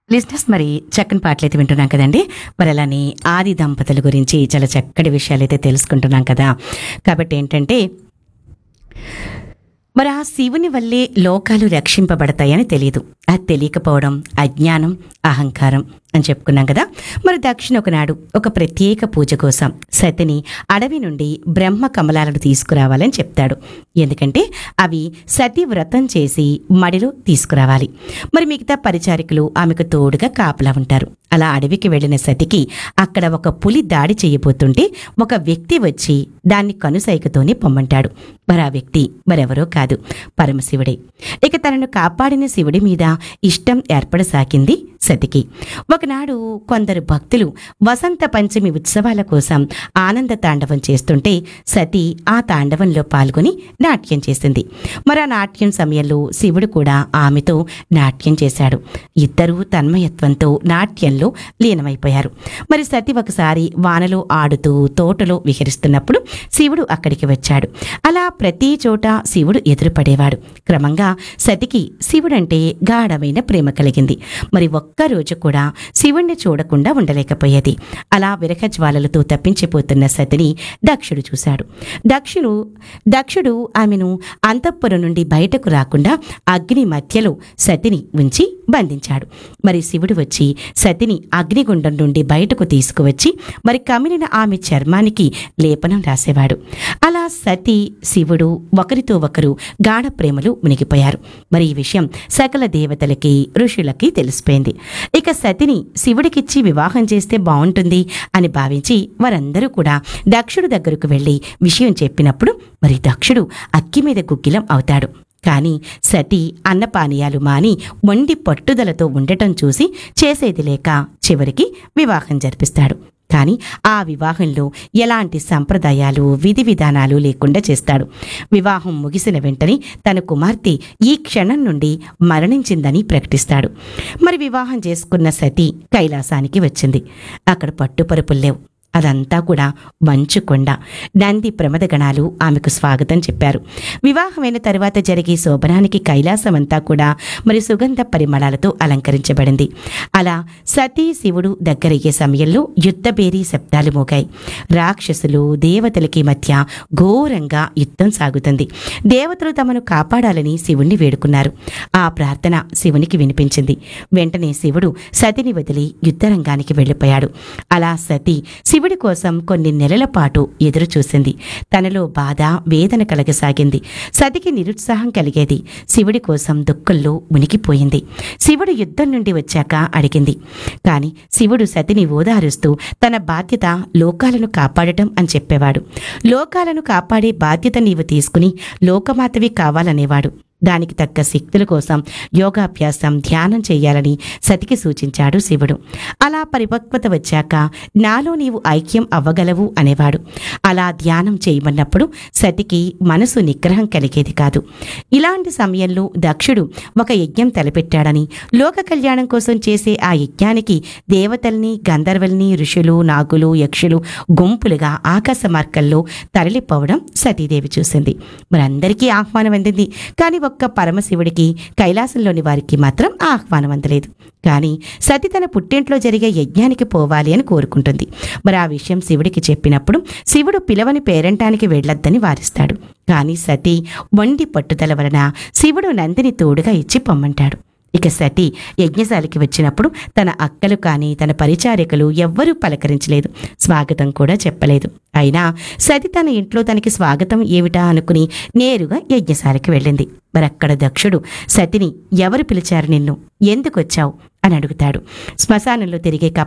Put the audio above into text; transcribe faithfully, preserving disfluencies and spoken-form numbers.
లిజినెస్ మరి చక్కని పాటలైతే వింటున్నాం కదండి. మరి అలానే ఆది దంపతుల గురించి చాలా చక్కటి విషయాలైతే తెలుసుకుంటున్నాం కదా. కాబట్టి ఏంటంటే మరి ఆ శివుని వల్లే లోకాలు రక్షింపబడతాయని తెలియదు. అది తెలియకపోవడం అజ్ఞానం, అహంకారం అని చెప్పుకున్నాం కదా. మరి దక్షిణ ఒకనాడు ఒక ప్రత్యేక పూజ కోసం సతిని అడవి నుండి బ్రహ్మ కమలాలను తీసుకురావాలని చెప్తాడు. ఎందుకంటే అవి సతి వ్రతం చేసి మడిలో తీసుకురావాలి. మరి మిగతా పరిచారికులు ఆమెకు తోడుగా కాపలా ఉంటారు. అలా అడవికి వెళ్లిన సతికి అక్కడ ఒక పులి దాడి చేయబోతుంటే ఒక వ్యక్తి వచ్చి దాన్ని కనుసైకతోనే పొమ్మంటాడు. మరి ఆ వ్యక్తి మరెవరో కాదు, పరమశివుడే. ఇక తనను కాపాడిన శివుడి మీద ఇష్టం ఏర్పడసాగింది సతికి. ఒకనాడు కొందరు భక్తులు వసంత పంచమి ఉత్సవాల కోసం ఆనంద తాండవం చేస్తుంటే సతి ఆ తాండవంలో పాల్గొని నాట్యం చేసింది. మరి ఆ నాట్యం సమయంలో శివుడు కూడా ఆమెతో నాట్యం చేశాడు. ఇద్దరూ తన్మయత్వంతో నాట్యంలో లీనమైపోయారు. మరి సతి ఒకసారి వానలో ఆడుతూ తోటలో విహరిస్తున్నప్పుడు శివుడు అక్కడికి వచ్చాడు. అలా ప్రతి చోట శివుడు ఎదురుపడేవాడు. క్రమంగా సతికి శివుడంటే గాఢమైన ప్రేమ కలిగింది. మరి ఒక్కరోజు కూడా శివుణ్ణి చూడకుండా ఉండలేకపోయేది. అలా విరహజ్వాలలతో తప్పించిపోతున్న సతిని దక్షుడు చూశాడు. దక్షుడు దక్షుడు ఆమెను అంతఃపురం నుండి బయటకు రాకుండా అగ్ని మధ్యలో సతిని ఉంచి బంధించాడు. మరి శివుడు వచ్చి సతిని అగ్నిగుండం నుండి బయటకు తీసుకువచ్చి మరి కమిలిన ఆమె చర్మానికి లేపనం రాసేవాడు. అలా సతి శివుడు ఒకరితో ఒకరు గాఢ ప్రేమలు మునిగిపోయారు. మరి ఈ విషయం సకల దేవతలకి ఋషులకి తెలిసిపోయింది. ఇక సతిని శివుడికిచ్చి వివాహం చేస్తే బాగుంటుంది అని భావించి వారందరూ కూడా దక్షుడు దగ్గరకు వెళ్లి విషయం చెప్పినప్పుడు మరి దక్షుడు అక్కి మీద గుగ్గిలం అవుతాడు. కాని సతి అన్నపానీయాలు మాని మొండి పట్టుదలతో ఉండటం చూసి చేసేది లేక చివరికి వివాహం జరిపిస్తాడు. కానీ ఆ వివాహంలో ఎలాంటి సంప్రదాయాలు విధి విధానాలు లేకుండా చేస్తాడు. వివాహం ముగిసిన వెంటనే తన కుమార్తె ఈ క్షణం నుండి మరణించిందని ప్రకటిస్తాడు. మరి వివాహం చేసుకున్న సతి కైలాసానికి వచ్చింది. అక్కడ పట్టుపరుపులు లేవు. అదంతా కూడా మంచు కొండ. నంది ప్రమదగణాలు ఆమెకు స్వాగతం చెప్పారు. వివాహమైన తరువాత జరిగే శోభనానికి కైలాసమంతా కూడా మరి సుగంధ పరిమళాలతో అలంకరించబడింది. అలా సతీ శివుడు దగ్గరయ్యే సమయంలో యుద్ధబేరీ శబ్దాలు మోగాయి. రాక్షసులు దేవతలకి మధ్య ఘోరంగా యుద్ధం సాగుతుంది. దేవతలు తమను కాపాడాలని శివుణ్ణి వేడుకున్నారు. ఆ ప్రార్థన శివునికి వినిపించింది. వెంటనే శివుడు సతిని వదిలి యుద్ధరంగానికి వెళ్ళిపోయాడు. అలా సతి శివుడి కోసం కొన్ని నెలల పాటు ఎదురు చూసింది. తనలో బాధ వేదన కలగసాగింది. సతికి నిరుత్సాహం కలిగేది. శివుడి కోసం దుఃఖంలో మునిగిపోయింది. శివుడు యుద్ధం నుండి వచ్చాక అడిగింది. కాని శివుడు సతిని ఓదారుస్తూ తన బాధ్యత లోకాలను కాపాడటం అని చెప్పేవాడు. లోకాలను కాపాడే బాధ్యత నీవు తీసుకుని లోకమాతవి కావాలనేవాడు. దానికి తగ్గ శక్తుల కోసం యోగాభ్యాసం ధ్యానం చేయాలని సతికి సూచించాడు శివుడు. అలా పరిపక్వత వచ్చాక నాలో నీవు ఐక్యం అవ్వగలవు అనేవాడు. అలా ధ్యానం చేయమన్నప్పుడు సతికి మనసు నిగ్రహం కలిగేది కాదు. ఇలాంటి సమయంలో దక్షుడు ఒక యజ్ఞం తలపెట్టాడని, లోక కళ్యాణం కోసం చేసే ఆ యజ్ఞానికి దేవతల్ని గంధర్వల్ని ఋషులు నాగులు యక్షులు గుంపులుగా ఆకాశ మార్గంలో తరలిపోవడం సతీదేవి చూసింది. మరందరికీ ఆహ్వానం అందింది. కానీ ఒక్క పరమశివుడికి కైలాసంలోని వారికి మాత్రం ఆహ్వానం అందలేదు. కానీ సతి తన పుట్టింట్లో జరిగే యజ్ఞానికి పోవాలి అని కోరుకుంటుంది. మరి ఆ విషయం శివుడికి చెప్పినప్పుడు శివుడు పిలవని పేరంటానికి వెళ్ళొద్దని వారిస్తాడు. కానీ సతి మొండి పట్టుదల వలన శివుడు నందిని తోడుగా ఇచ్చి పొమ్మంటాడు. ఇక సతి యజ్ఞశాలకి వచ్చినప్పుడు తన అక్కలు కానీ తన పరిచారికలు ఎవ్వరూ పలకరించలేదు, స్వాగతం కూడా చెప్పలేదు. అయినా సతి తన ఇంట్లో తనకి స్వాగతం ఏమిటా అనుకుని నేరుగా యజ్ఞశాలకి వెళ్ళింది. మరక్కడ దక్షుడు సతిని ఎవరు పిలిచారు నిన్ను, ఎందుకొచ్చావు అని అడుగుతాడు. శ్మశానంలో తిరిగే